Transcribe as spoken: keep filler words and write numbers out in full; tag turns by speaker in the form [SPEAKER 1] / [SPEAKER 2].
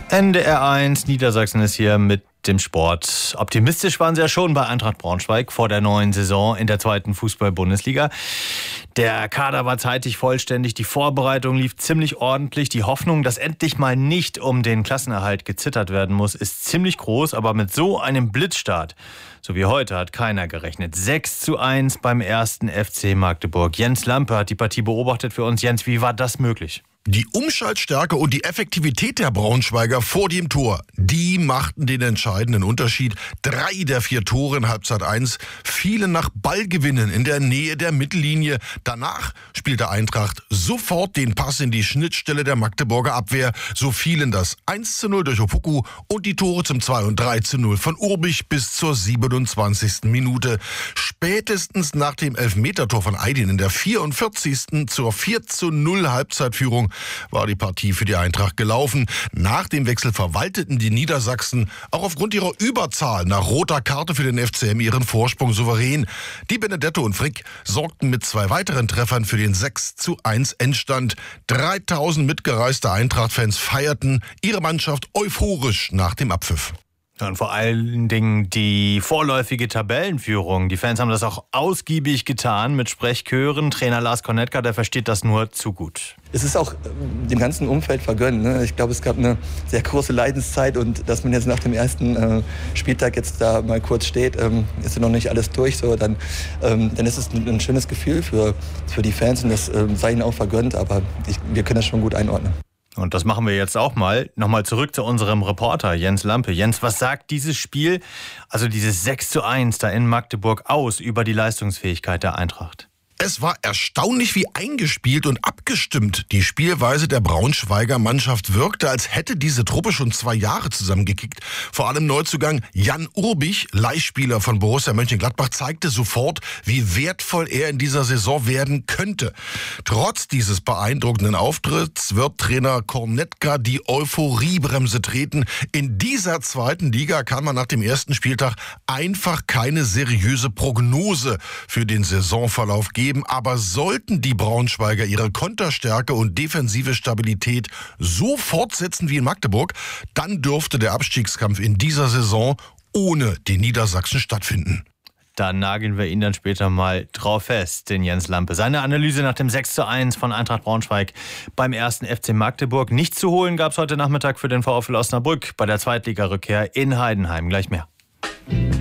[SPEAKER 1] N D R eins, Niedersachsen ist hier mit dem Sport. Optimistisch waren sie ja schon bei Eintracht Braunschweig vor der neuen Saison in der zweiten Fußball-Bundesliga. Der Kader war zeitig vollständig, die Vorbereitung lief ziemlich ordentlich. Die Hoffnung, dass endlich mal nicht um den Klassenerhalt gezittert werden muss, ist ziemlich groß. Aber mit so einem Blitzstart, so wie heute, hat keiner gerechnet. sechs zu eins beim ersten F C Magdeburg. Jens Lampe hat die Partie beobachtet für uns. Jens, wie war das möglich?
[SPEAKER 2] Die Umschaltstärke und die Effektivität der Braunschweiger vor dem Tor, die machten den entscheidenden Unterschied. Drei der vier Tore in Halbzeit eins fielen nach Ballgewinnen in der Nähe der Mittellinie. Danach spielte Eintracht sofort den Pass in die Schnittstelle der Magdeburger Abwehr. So fielen das eins zu null durch Opoku und die Tore zum zwei und drei zu null von Urbich bis zur siebenundzwanzigsten Minute. Spätestens nach dem Elfmetertor von Aydin in der vierundvierzigsten zur vier zu null Halbzeitführung war die Partie für die Eintracht gelaufen. Nach dem Wechsel verwalteten die Niedersachsen auch aufgrund ihrer Überzahl nach roter Karte für den F C M ihren Vorsprung souverän. Die Benedetto und Frick sorgten mit zwei weiteren Treffern für den sechs zu eins Endstand. dreitausend mitgereiste Eintracht-Fans feierten ihre Mannschaft euphorisch nach dem Abpfiff.
[SPEAKER 1] Und vor allen Dingen die vorläufige Tabellenführung. Die Fans haben das auch ausgiebig getan mit Sprechchören. Trainer Lars Kornetka, der versteht das nur zu gut.
[SPEAKER 3] Es ist auch dem ganzen Umfeld vergönnt. Ne? Ich glaube, es gab eine sehr große Leidenszeit und dass man jetzt nach dem ersten äh, Spieltag jetzt da mal kurz steht, ähm, ist ja noch nicht alles durch. So, dann, ähm, dann ist es ein, ein schönes Gefühl für, für die Fans und das ähm, sei ihnen auch vergönnt, aber ich, wir können das schon gut einordnen.
[SPEAKER 1] Und das machen wir jetzt auch mal. Nochmal zurück zu unserem Reporter Jens Lampe. Jens, was sagt dieses Spiel, also dieses sechs zu eins da in Magdeburg, aus über die Leistungsfähigkeit der Eintracht?
[SPEAKER 2] Es war erstaunlich, wie eingespielt und abgestimmt die Spielweise der Braunschweiger Mannschaft wirkte, als hätte diese Truppe schon zwei Jahre zusammengekickt. Vor allem Neuzugang Jan Urbich, Leihspieler von Borussia Mönchengladbach, zeigte sofort, wie wertvoll er in dieser Saison werden könnte. Trotz dieses beeindruckenden Auftritts wird Trainer Kornetka die Euphoriebremse treten. In dieser zweiten Liga kann man nach dem ersten Spieltag einfach keine seriöse Prognose für den Saisonverlauf geben. Aber sollten die Braunschweiger ihre Konterstärke und defensive Stabilität so fortsetzen wie in Magdeburg, dann dürfte der Abstiegskampf in dieser Saison ohne die Niedersachsen stattfinden.
[SPEAKER 1] Da nageln wir ihn dann später mal drauf fest, den Jens Lampe. Seine Analyse nach dem sechs zu eins von Eintracht Braunschweig beim ersten F C Magdeburg. Nichts zu holen gab es heute Nachmittag für den VfL Osnabrück bei der Zweitligarückkehr in Heidenheim. Gleich mehr.